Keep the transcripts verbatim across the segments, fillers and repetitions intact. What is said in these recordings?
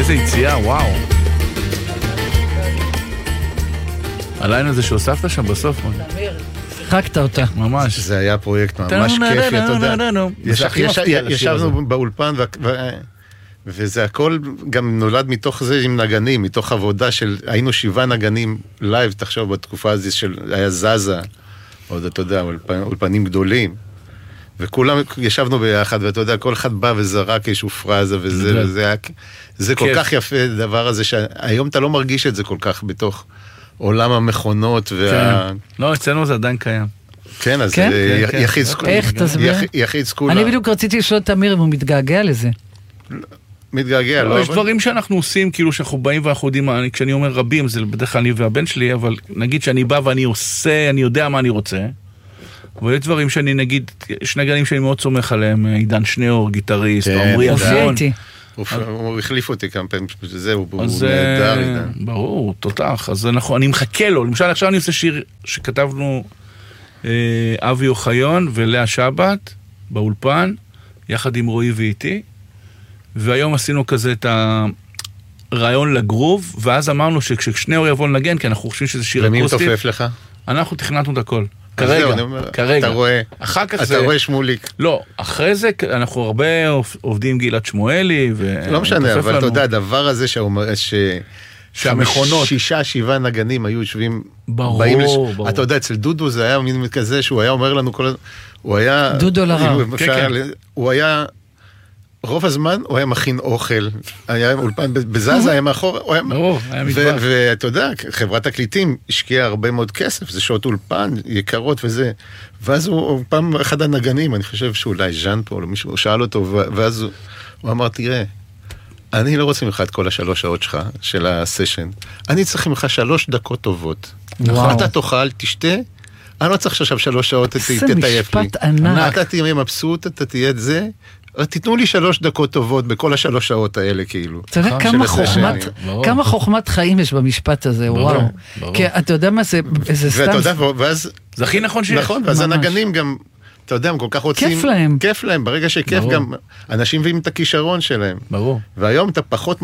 איזה יציאה, וואו. הליין הזה שהוספת שם בסוף. שיחקת אותה. ממש. זה היה פרויקט ממש כיפי, אתה יודע. ישבנו באולפן, וזה הכל גם נולד מתוך זה עם נגנים, מתוך עבודה של, היינו שבעה נגנים לייב, תחשוב בתקופה הזו של, היה זזה, עוד אתה יודע, אולפנים גדולים. וכולם ישבנו ביחד, ואתה יודע, כל אחד בא וזרק איזשהו פרזה, וזה, וזה היה, זה כל כך יפה, הדבר הזה, שהיום אתה לא מרגיש את זה כל כך בתוך עולם המכונות, וה... לא, אצלנו זה עדיין קיים. כן, אז יחיד סקול. איך, תסביר? יחיד סקול. אני בדיוק רציתי לשאול את אמיר אם הוא מתגעגע לזה. מתגעגע, לא? יש דברים שאנחנו עושים, כאילו שאנחנו באים ואנחנו יודעים, כשאני אומר רבים, זה בדרך כלל אני והבן שלי, אבל נגיד שאני בא ואני עושה, אני יודע מה אני רוצה, אבל יש דברים שאני נגיד, יש נגנים שאני מאוד סומך עליהם, עידן שניאור, גיטריסט, עמרי אבון. הוא החליף אותי כמה פעמים, זהו, הוא נהדר, עידן. ברור, תותח, אז אני מחכה לו, למשל עכשיו אני עושה שיר שכתבנו אבי אוחיון ולאה שבת, באולפן, יחד עם רועי ואיתי, והיום עשינו כזה את הרעיון לגרוב, ואז אמרנו שכששניאור יבוא לנגן, כי אנחנו חושבים שזה שיר אקוסטי. ומי תופף לך? אנחנו תכנתנו את הכל. כרגע, כרגע. אתה רואה, אחר כך אתה זה... רואה שמוליק. לא, אחרי זה אנחנו הרבה עובדים גילת שמואלי, ו... לא משנה, אבל אתה יודע, הדבר הזה ש... שהמכונות... שישה, שבעה נגנים היו יושבים... ברור, ברור. אתה יודע, אצל דודו זה היה מין כזה, שהוא היה אומר לנו כל... הוא היה... דודו לרב. כן, כן. הוא היה... רוב הזמן הוא היה מכין אוכל, היה אולפן בזזה, היה מאחור, ואתה יודע, חברת תקליטים השקיעה הרבה מאוד כסף, זה שעות אולפן, יקרות וזה, ואז הוא פעם אחד הנגנים, אני חושב שאולי ז'אן פה, או מישהו שאל אותו, ואז הוא אמר, תראה, אני לא רוצה ממך את כל השלוש שעות שלך, של הסשן, אני צריך ממך שלוש דקות טובות, אתה תאכל, תשתה, אני לא צריך עכשיו שלוש שעות, תטייף לי. זה משפט ענק. אתה תהיה מבסוט, אתה תהיה את זה, תיתנו לי שלוש דקות טובות בכל השלוש שעות האלה, כאילו. אתה יודע כמה חוכמת חיים יש במשפט הזה, וואו. כי אתה יודע מה זה, זה סתם... ואתה יודע, ואז... זה הכי נכון שיש. נכון, ואז הנגנים גם, אתה יודע, הם כל כך רוצים... כיף להם. כיף להם, ברגע שכיף גם, אנשים מביאים את הכישרון שלהם. ברור. והיום אתה פחות...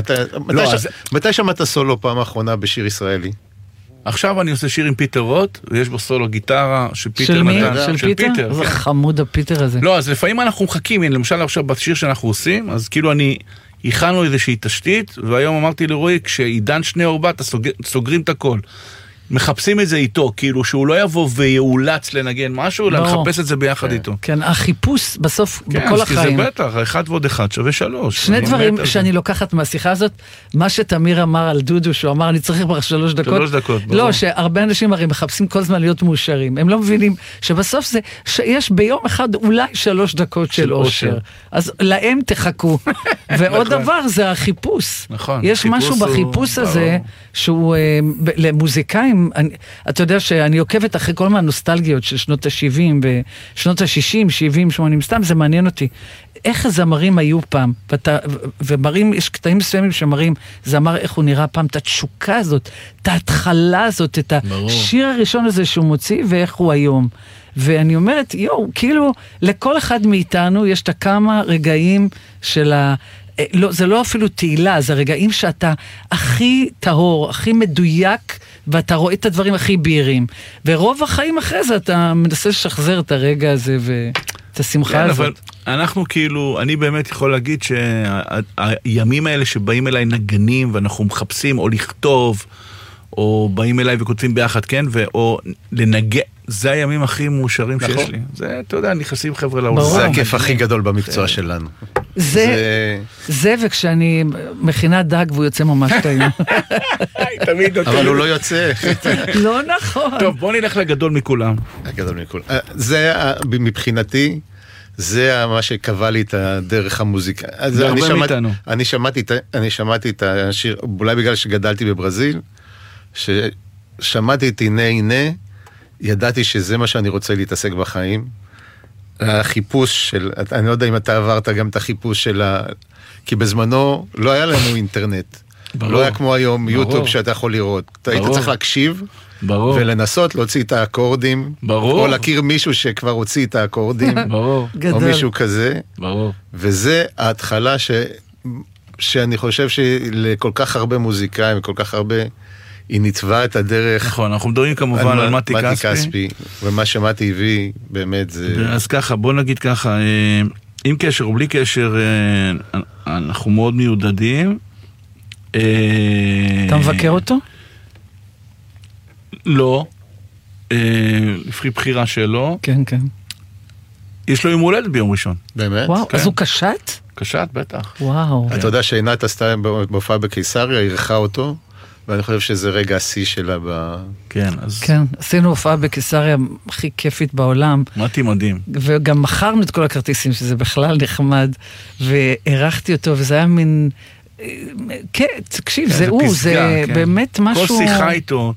מתי שמעת סולו פעם האחרונה בשיר ישראלי? עכשיו אני עושה שיר עם פיטר רוט, ויש בו סולו גיטרה של פיטר. של מי? של פיטר? זה חמוד הפיטר הזה. לא, אז לפעמים אנחנו מחכים, למשל עכשיו בשיר שאנחנו עושים, אז כאילו אני, הכנו איזושהי תשתית, והיום אמרתי לרועי, כשעידן שניאור בא, סוגרים את הכל. מחפשים את זה איתו, כאילו שהוא לא יבוא ויאולץ לנגן משהו, אלא מחפש את זה ביחד איתו. כן, החיפוש בסוף בכל החיים. כן, כי זה בטח, אחד ועוד אחד שווה שלוש. שני דברים שאני לוקחת מהשיחה הזאת, מה שתמיר אמר על דודו, שהוא אמר, אני צריך כבר שלוש דקות. שלוש דקות, ברור. לא, שהרבה אנשים הרי מחפשים כל זמן להיות מאושרים. הם לא מבינים שבסוף זה, שיש ביום אחד אולי שלוש דקות של אושר. אז להם תחכו. ועוד דבר, זה החיפוש. נכון. יש משהו בחיפוש הזה, שהוא למוזיקאים, אני, אתה יודע שאני עוקבת אחרי כל מהנוסטלגיות של שנות ה-שבעים ושנות ה-שישים, שבעים, שמונים, סתם זה מעניין אותי. איך הזמרים היו פעם, ואתה, ומראים, יש קטעים מסוימים שמראים, זמר איך הוא נראה פעם, את התשוקה הזאת, את ההתחלה הזאת, את השיר הראשון הזה שהוא מוציא, ואיך הוא היום. ואני אומרת, יו, כאילו, לכל אחד מאיתנו יש את הכמה רגעים של ה... לא, זה לא אפילו תהילה, זה רגעים שאתה הכי טהור, הכי מדויק, ואתה רואה את הדברים הכי בהירים. ורוב החיים אחרי זה אתה מנסה לשחזר את הרגע הזה ואת השמחה כן, הזאת. אבל אנחנו כאילו, אני באמת יכול להגיד שהימים האלה שבאים אליי נגנים ואנחנו מחפשים או לכתוב, או באים אליי וכותבים ביחד, כן? או לנגן, זה הימים הכי מאושרים שיש לי. זה, אתה יודע, נכנסים חבר'ה לעולם. זה הכיף הכי גדול במקצוע שלנו. זה, זה וכשאני מכינה דג והוא יוצא ממש טעים. אבל הוא לא יוצא. לא נכון. טוב, בוא נלך לגדול מכולם. הגדול מכולם. זה מבחינתי, זה מה שקבע לי את הדרך המוזיקה. זה הרבה מאיתנו. אני שמעתי, אני שמעתי את השיר, אולי בגלל שגדלתי בברזיל, ששמעתי את הנה הנה, ידעתי שזה מה שאני רוצה להתעסק בחיים. החיפוש של, אני לא יודע אם אתה עברת גם את החיפוש של ה... כי בזמנו לא היה לנו אינטרנט. ברור. לא היה כמו היום ברור. יוטיוב שאתה יכול לראות. אתה היית צריך להקשיב, ברור. ולנסות להוציא את האקורדים, ברור. או להכיר מישהו שכבר הוציא את האקורדים, ברור. או מישהו כזה. ברור. וזה ההתחלה ש... שאני חושב שלכל כך הרבה מוזיקאים, וכל כך הרבה, היא ניצבה את הדרך. נכון, אנחנו מדברים כמובן על מתי כספי. ומה שמתי הביא, באמת זה... אז ככה, בוא נגיד ככה, עם קשר או בלי קשר, אנחנו מאוד מיודדים. אתה מבקר אותו? לא. לפי בחירה שלו. כן, כן. יש לו יום הולדת ביום ראשון. באמת? וואו, אז הוא קשט? קשט, בטח. וואו. אתה יודע שעינת עשתה בהופעה בקיסריה, היא ערכה אותו, ואני חושב שזה רגע השיא שלה ב... כן, אז... כן, עשינו הופעה בקיסריה הכי כיפית בעולם. מדהים, מדהים. וגם מכרנו את כל הכרטיסים, שזה בכלל נחמד, וערכתי אותו, וזה היה מין... כן, תקשיב, זה הוא, זה באמת משהו... כל שיחה איתו,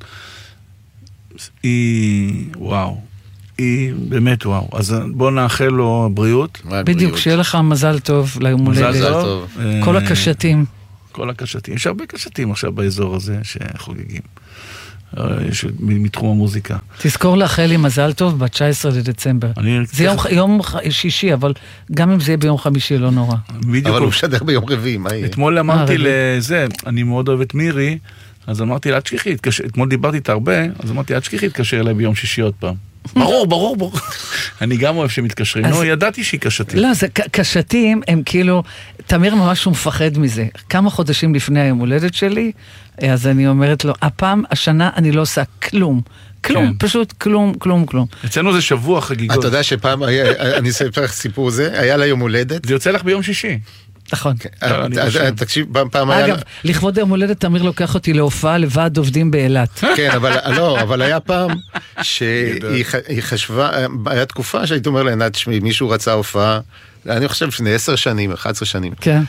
היא... וואו. היא באמת וואו. אז בוא נאחל לו בריאות. בדיוק, שיהיה לך מזל טוב ליום הולדת. מזל טוב. כל הקשתים. כל הקשתים. יש הרבה קשתים עכשיו באזור הזה שחוגגים. יש מתחום המוזיקה. תזכור לאחל לי מזל טוב ב-תשעה עשרה לדצמבר. זה יום שישי, אבל גם אם זה יהיה ביום חמישי לא נורא. אבל הוא משדר ביום רביעי, מה יהיה? אתמול אמרתי לזה, אני מאוד אוהב את מירי, אז אמרתי לה, תשכחי, אתמול דיברתי איתה הרבה, אז אמרתי לה, תשכחי, תתקשר אליי ביום שישי עוד פעם. ברור, ברור, ברור. אני גם אוהב שמתקשרים. נו, ידעתי שהיא קשתים. לא, זה קשתים, הם כאילו, תמיר ממש מפחד מזה. כמה חודשים לפני היום הולדת שלי, אז אני אומרת לו, הפעם, השנה, אני לא עושה כלום. כלום, פשוט כלום, כלום, כלום. אצלנו זה שבוע חגיגות. אתה יודע שפעם, אני אספר לך סיפור זה, היה לה יום הולדת. זה יוצא לך ביום שישי. נכון. תקשיב, פעם היה... אגב, לכבוד היום הולדת, תמיר לוקח אותי להופעה לוועד עובדים באילת. כן, אבל לא, אבל היה פעם שהיא חשבה, היה תקופה שהיית אומר לעינת שמי, מישהו רצה הופעה, אני חושב שני עשר שנים, אחת עשרה שנים. כן.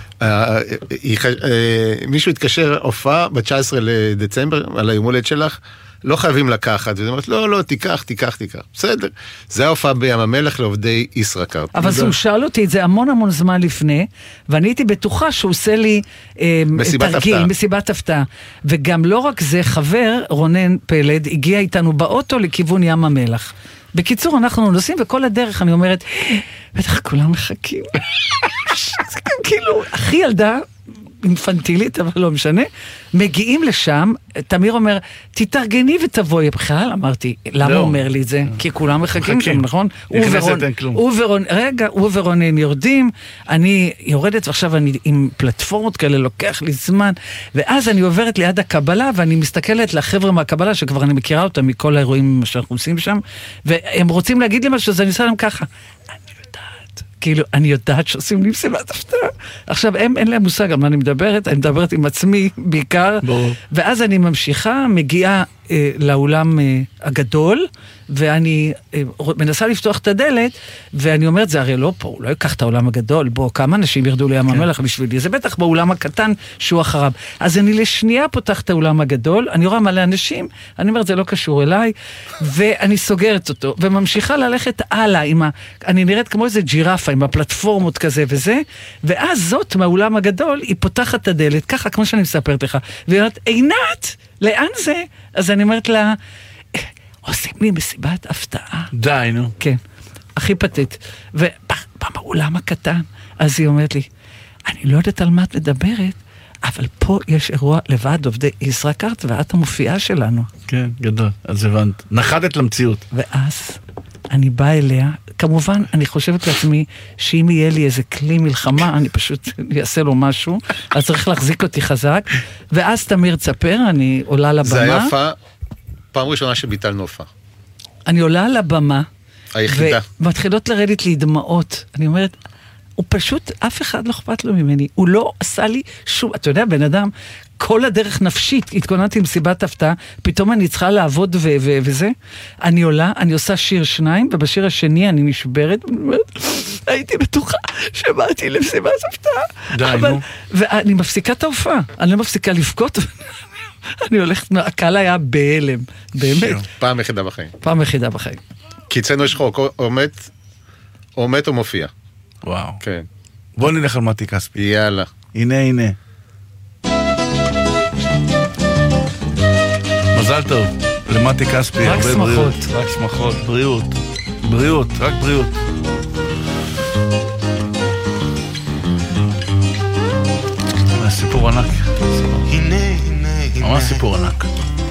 מישהו התקשר הופעה ב-תשעה עשרה לדצמבר, על היום הולדת שלך, לא חייבים לקחת, וזה אומרת, לא, לא, תיקח, תיקח, תיקח. בסדר. זה ההופעה בים המלך לעובדי ישראכרט. אבל הוא שאל אותי את זה המון המון זמן לפני, ואני הייתי בטוחה שהוא עושה לי תרגיל, מסיבת הפתעה. וגם לא רק זה, חבר, רונן פלד, הגיע איתנו באוטו לכיוון ים המלח. בקיצור, אנחנו נוסעים, וכל הדרך אני אומרת, בטח כולם מחכים. זה כאילו, הכי ילדה, אינפנטילית, אבל לא משנה, מגיעים לשם, תמיר אומר, תתארגני ותבואי בכלל, אמרתי, למה הוא אומר לי את זה? כי כולם מחכים שם, נכון? רגע, הוא ורונן יורדים, אני יורדת, ועכשיו אני עם פלטפורמות כאלה, לוקח לי זמן, ואז אני עוברת ליד הקבלה, ואני מסתכלת לחבר'ה מהקבלה, שכבר אני מכירה אותם מכל האירועים שאנחנו עושים שם, והם רוצים להגיד לי משהו, אז אני עושה להם ככה, כאילו, אני יודעת שעושים לי מסיבת הפתעה. עכשיו, הם, אין להם מושג על מה אני מדברת, אני מדברת עם עצמי בעיקר, ברור. ואז אני ממשיכה, מגיעה אה, לאולם אה, הגדול, ואני אה, מנסה לפתוח את הדלת, ואני אומרת, זה הרי לא פה, הוא לא ייקח את העולם הגדול, בוא, כמה אנשים ירדו לים כן. המלח בשבילי, זה בטח באולם הקטן שהוא אחריו. אז אני לשנייה פותח את העולם הגדול, אני רואה מלא אנשים, אני אומרת, זה לא קשור אליי, ואני סוגרת אותו, וממשיכה ללכת הלאה, עם ה... אני נראית כמו איזה ג'ירפה, עם הפלטפורמות כזה וזה, ואז זאת מהאולם הגדול, היא פותחת את הדלת, ככה כמו שאני מספרת לך, והיא אומרת, עינת, לאן זה? אז אני אומרת לה, עושים לי מסיבת הפתעה. די, נו. כן, הכי פתית. ובאולם הקטן, אז היא אומרת לי, אני לא יודעת על מה את מדברת, אבל פה יש אירוע לוועד עובדי ישראכרט, ואת המופיעה שלנו. כן, גדול, אז הבנת. נחתת למציאות. ואז אני באה אליה, כמובן, אני חושבת לעצמי, שאם יהיה לי איזה כלי מלחמה, אני פשוט אעשה לו משהו, אז צריך להחזיק אותי חזק, ואז תמיר תספר, אני עולה לבמה. זה היה הופעה, פעם ראשונה שביטלנו הופעה. אני עולה לבמה, היחידה. ומתחילות לרדת לי דמעות. אני אומרת, הוא פשוט, אף אחד לא אכפת לו ממני, הוא לא עשה לי שום, אתה יודע, בן אדם, כל הדרך נפשית, התכוננתי עם סיבת הפתעה, פתאום אני צריכה לעבוד ו- ו- וזה, אני עולה, אני עושה שיר שניים, ובשיר השני אני נשברת, הייתי בטוחה שבאתי למסיבת הפתעה, די, אבל, נו. ואני מפסיקה את ההופעה, אני לא מפסיקה לבכות, אני הולכת, הקהל היה בהלם, באמת. פעם יחידה בחיים. פעם יחידה בחיים. כי אצלנו יש חוק, או מת, או מת או מופיע. וואו. כן. בוא נלך על מתי כספי. יאללה. הנה, הנה. מזל טוב. למתי כספי, הרבה בריאות. רק שמחות. בריאות. בריאות, רק בריאות. סיפור ענק. ממש סיפור ענק.